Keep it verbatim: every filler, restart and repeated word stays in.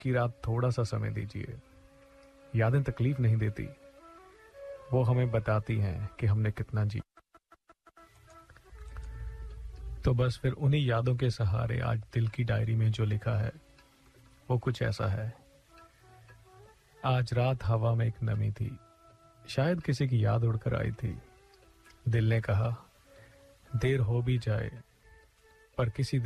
की रात थोड़ा सा समय दीजिए। यादें तकलीफ नहीं देती, वो हमें बताती हैं कि हमने कितना जी। तो बस फिर उन्हीं यादों के सहारे आज दिल की डायरी में जो लिखा है वो कुछ ऐसा है। आज रात हवा में एक नमी थी, शायद किसी की याद उड़कर आई थी। दिल ने कहा देर हो भी जाए पर किसी